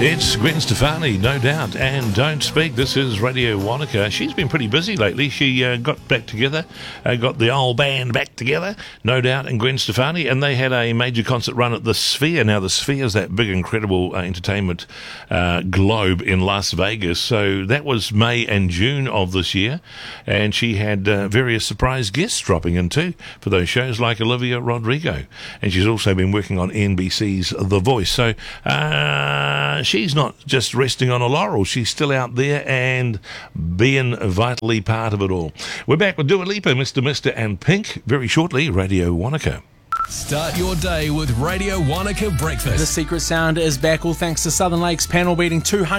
It's Gwen Stefani, no doubt, and Don't Speak. This is Radio Wanaka. She's been pretty busy lately. She got back together, got the old band back together, no doubt, and Gwen Stefani, and they had a major concert run at the Sphere. Now, the Sphere is that big, incredible entertainment globe in Las Vegas. So that was May and June of this year, and she had various surprise guests dropping in too for those shows, like Olivia Rodrigo, and she's also been working on NBC's The Voice. So she's not just resting on a laurel. She's still out there and being vitally part of it all. We're back with Dua Lipa, Mr. and Pink, very shortly, Radio Wanaka. Start your day with Radio Wanaka Breakfast. The Secret Sound is back, all thanks to Southern Lakes panel beating.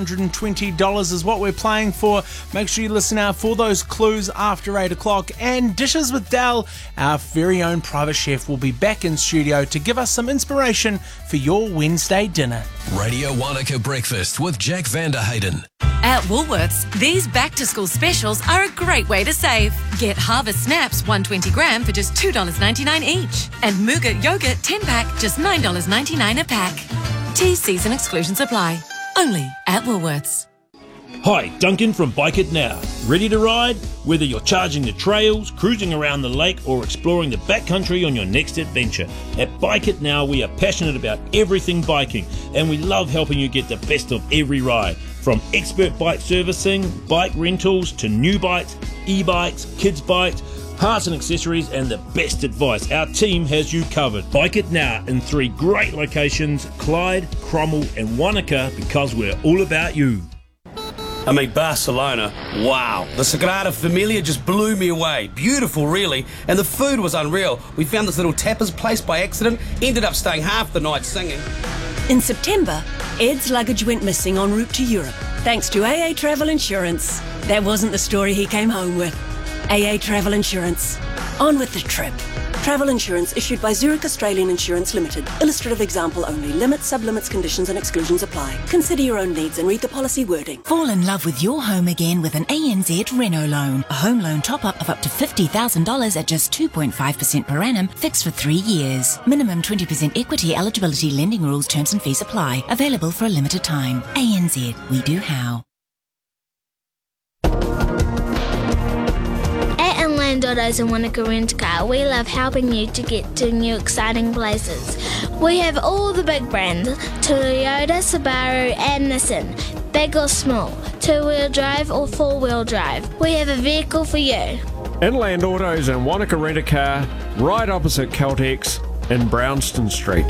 $220 is what we're playing for. Make sure you listen out for those clues after 8 o'clock. And Dishes with Dal, our very own private chef, will be back in studio to give us some inspiration for your Wednesday dinner. Radio Wanaka Breakfast with Jack Vanderhayden. At Woolworths, these back-to-school specials are a great way to save. Get Harvest Snaps 120 gram for just $2.99 each. And Muga Yogurt 10-pack, just $9.99 a pack. T-Season exclusions apply. Only at Woolworths. Hi, Duncan from Bike It Now. Ready to ride? Whether you're charging the trails, cruising around the lake, or exploring the backcountry on your next adventure, at Bike It Now we are passionate about everything biking, and we love helping you get the best of every ride. From expert bike servicing, bike rentals, to new bikes, e-bikes, kids' bikes, parts and accessories, and the best advice. Our team has you covered. Bike It Now in 3 great locations, Clyde, Cromwell and Wanaka, because we're all about you. I mean, Barcelona, wow. The Sagrada Familia just blew me away. Beautiful, really. And the food was unreal. We found this little tapas place by accident, ended up staying half the night singing. In September, Ed's luggage went missing en route to Europe, thanks to AA Travel Insurance. That wasn't the story he came home with. AA Travel Insurance. On with the trip. Travel insurance issued by Zurich Australian Insurance Limited. Illustrative example only. Limits, sublimits, conditions and exclusions apply. Consider your own needs and read the policy wording. Fall in love with your home again with an ANZ Reno loan. A home loan top-up of up to $50,000 at just 2.5% per annum, fixed for 3 years. Minimum 20% equity eligibility, lending rules, terms and fees apply. Available for a limited time. ANZ, we do how. Inland Autos and Wanaka Rent Car, we love helping you to get to new exciting places. We have all the big brands, Toyota, Subaru and Nissan, big or small, 2-wheel drive or 4-wheel drive. We have a vehicle for you. Inland Autos and Wanaka Rent a Car, right opposite Caltex in Brownston Street.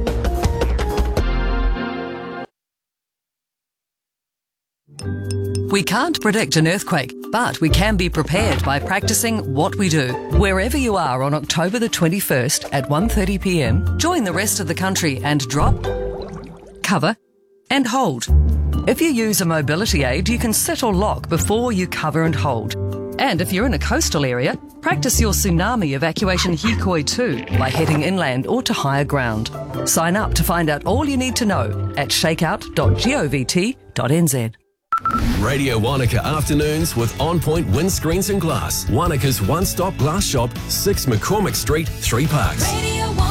We can't predict an earthquake, but we can be prepared by practicing what we do. Wherever you are on October the 21st at 1:30 p.m, join the rest of the country and drop, cover and hold. If you use a mobility aid, you can sit or lock before you cover and hold. And if you're in a coastal area, practice your tsunami evacuation hikoi too by heading inland or to higher ground. Sign up to find out all you need to know at shakeout.govt.nz. Radio Wanaka Afternoons with On Point Windscreens and Glass. Wanaka's one-stop glass shop, 6 McCormick Street, 3 Parks.